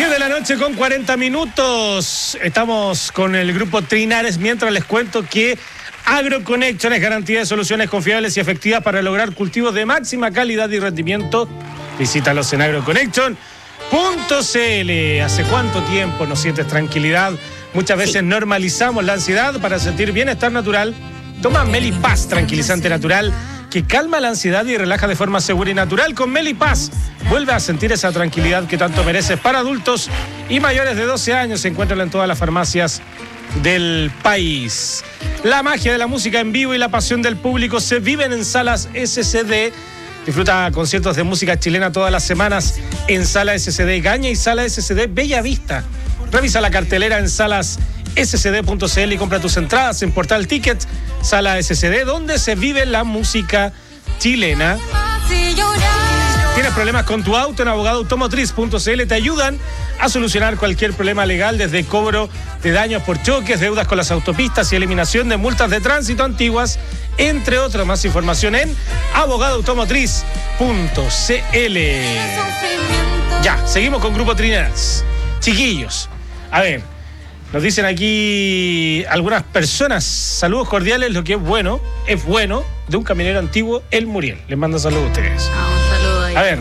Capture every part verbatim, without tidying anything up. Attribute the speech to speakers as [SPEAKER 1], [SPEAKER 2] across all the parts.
[SPEAKER 1] diez de la noche con cuarenta minutos. Estamos con el grupo Trinares, mientras les cuento que AgroConnection es garantía de soluciones confiables y efectivas para lograr cultivos de máxima calidad y rendimiento. Visítalos en agroconnection punto c l. ¿Hace cuánto tiempo no sientes tranquilidad? Muchas veces sí. normalizamos la ansiedad para sentir bienestar natural. Toma Melipaz, tranquilizante natural que calma la ansiedad y relaja de forma segura y natural. Con Melipaz vuelve a sentir esa tranquilidad que tanto mereces. Para adultos y mayores de doce años, se encuentran en todas las farmacias del país. La magia de la música en vivo y la pasión del público se viven en Salas S C D. Disfruta conciertos de música chilena todas las semanas en Sala S C D Gaña y Sala S C D Bella Vista. Revisa la cartelera en salas s c d punto c l y compra tus entradas en Portal Tickets. Sala S C D, donde se vive la música chilena. ¿Tienes problemas con tu auto? En abogado automotriz punto c l te ayudan a solucionar cualquier problema legal, desde cobro de daños por choques, deudas con las autopistas y eliminación de multas de tránsito antiguas, entre otros. Más información en abogado automotriz punto c l. Ya, seguimos con Grupo Trinares. Chiquillos, a ver, nos dicen aquí algunas personas, saludos cordiales, lo que es bueno, es bueno, de un camionero antiguo, el Muriel. Les mando saludos a ustedes.
[SPEAKER 2] Ah, un saludo ahí.
[SPEAKER 1] A ver,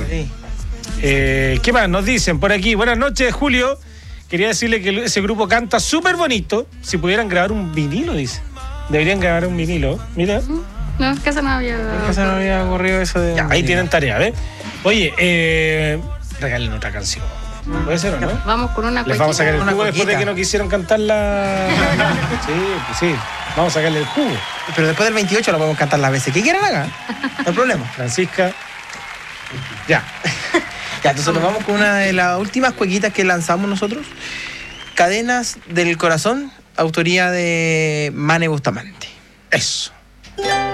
[SPEAKER 1] eh, ¿qué más nos dicen por aquí? Buenas noches, Julio. Quería decirle que ese grupo canta súper bonito. Si pudieran grabar un vinilo, dice. Deberían grabar un vinilo. Mira.
[SPEAKER 2] No, es que se no había...
[SPEAKER 3] Es que se no había ocurrido eso de...
[SPEAKER 1] Ya, ahí tienen tarea, ¿ves? Oye, eh, regalen otra canción. ¿Puede ser o no?
[SPEAKER 2] Vamos con una
[SPEAKER 1] Les vamos a sacar el
[SPEAKER 3] una
[SPEAKER 1] jugo
[SPEAKER 3] coquita.
[SPEAKER 1] después de que no quisieron cantar la... Sí, pues sí. Vamos a sacarle el jugo.
[SPEAKER 3] Pero después del veintiocho lo podemos cantar las veces que quieran hagan. No hay problema.
[SPEAKER 1] Francisca. Ya.
[SPEAKER 3] Ya, entonces nos vamos con una de las últimas cuequitas que lanzamos nosotros. Cadenas del Corazón, autoría de Mane Bustamante.
[SPEAKER 1] Eso.